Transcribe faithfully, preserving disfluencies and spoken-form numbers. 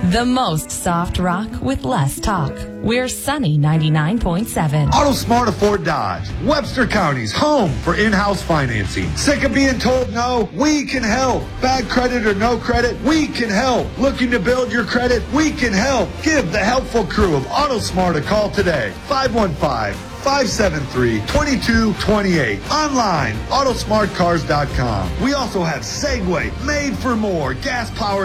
The most soft rock with less talk. We're Sunny ninety-nine point seven. AutoSmart of Fort Dodge, Webster County's home for in-house financing. Sick of being told no? We can help. Bad credit or no credit? We can help. Looking to build your credit? We can help. Give the helpful crew of AutoSmart a call today. five one five, five seven three, two two two eight. Online, autosmart cars dot com. We also have Segway, made for more, gas-powered